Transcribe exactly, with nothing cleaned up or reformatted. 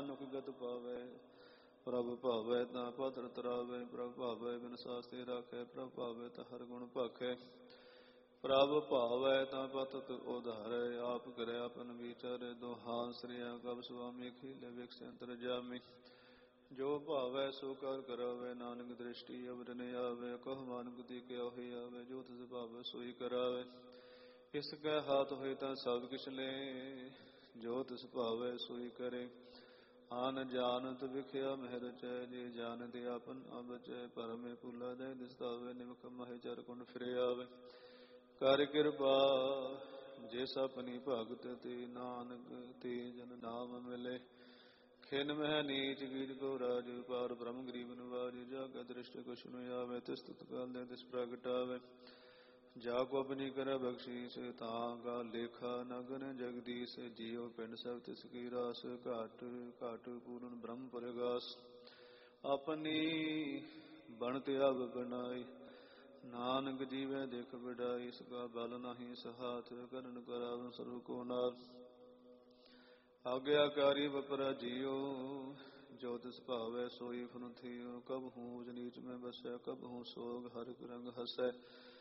ਨਾਨਕ ਗਤ ਪਾਵੈ। ਪ੍ਰਭ ਭਾਵੈ ਤਾਂ ਪਤਰ ਤਰਾਵੈ, ਪ੍ਰਭ ਭਾਵੈ ਬਿਨ ਸਾਸਤੇ ਰਾਖੈ, ਪ੍ਰਭ ਭਾਵੈ ਤਾਂ ਹਰ ਗੁਣ ਭਾਖੈ। ਪ੍ਰਭ ਭਾਵੈ ਤਾਂ ਪਤਤ ਉਧਾਰੈ, ਆਪ ਕਰਿ ਆਪਨ ਵਿਚਾਰੈ। ਦੋਹਾਂ ਸ੍ਰਿਆ ਕਬ ਸੁਆਮੀ, ਖੀਲੇ ਵਿਖਸੈ ਅੰਤਰ ਜਾਮੀ। ਜੋ ਭਾਵੈ ਸੋ ਕਰ ਕਰਾਵੈ, ਨਾਨਕ ਦ੍ਰਿਸ਼ਟੀ ਅਵਰ ਨ ਆਵੈ। ਕਹ ਮਾਨੁਖ ਦੀ ਕਿਉ ਹੀ ਆਵੈ, ਜੋ ਤਿਸ ਭਾਵੈ ਸੋਈ ਕਰਾਵੈ। ਇਸ ਕੈ ਹਾਥ ਹੋਏ ਤਾਂ ਸਭ ਕਿਛ ਲੈ, ਜੋ ਤਿਸ ਭਾਵੈ ਸੋਈ ਕਰੇ। ਆਨ ਜਾਨਤ ਵਿਖਿਆ ਮਹਿ ਰਚੈ, ਜੇ ਜਾਨਤ ਆਪਨ ਅਬਚੈ। ਭਰਮੇ ਭੁਲਾ ਦੇ ਦਿਸਤਾਵੈ, ਨਿਮਖ ਮਹਿ ਚਰ ਕੁੰਡ ਫਿਰੇ ਆਵੈ। ਕਰ ਕਿਰਪਾ ਜਿਸ ਆਪਣੀ ਭਗਤ ਤੇ, ਨਾਨਕ ਤੇ ਜਨ ਨਾਮ ਮਿਲੇ। ਖਿਨ ਮਹਿ ਨੀਚ ਗੀਤ ਕੋ ਰਾਜ, ਪਾਰ ਬ੍ਰਹਮ ਗਰੀਬ ਨਿਵਾਜ। ਜਾਗੈ ਦ੍ਰਿਸ਼ਟ ਕੁਛ ਨ ਆਵੈ, ਤਿਸ ਤੁਤ ਕਾਲ ਦੇ ਤਿਸ ਪ੍ਰਗਟਾਵੈ। ਜਾ ਕੋ ਆਪਣੀ ਕਰੈ ਬਖਸ਼ੀਸ, ਤਾਂ ਕਾ ਲੇਖਾ ਨ ਗਨੈ ਜਗਦੀਸ਼। ਜੀਉ ਪਿੰਡ ਸਭ ਤਿਸ ਕੀ ਰਾਸ, ਘਾਟ ਘਾਟ ਪੂਰਨ ਬ੍ਰਹਮ ਪ੍ਰਗਾਸ। ਆਪਣੀ ਬਣਤ ਆਪ ਬਣਾਈ, ਨਾਨਕ ਜੀਵੈ ਦੇਖ ਬਿਡਾਈ। ਇਸ ਕਾ ਬਲ ਨਾਹੀ ਸਹਾਥ, ਕਰਨ ਕਰਾਵਨ ਸਰਬ ਕੋ ਨਾਥ। ਆਗਿਆਕਾਰੀ ਵਪਰਾ ਜੀਉ, ਜੋ ਤਿਸ ਭਾਵੈ ਸੋਈ ਫੁਨ ਥੀਉ। ਕਬਹੂ ਊਚ ਨੀਚ ਮੈਂ ਬਸੈ, ਕਬਹੂ ਸੋਗ ਹਰਿ ਰੰਗ ਹਸੈ।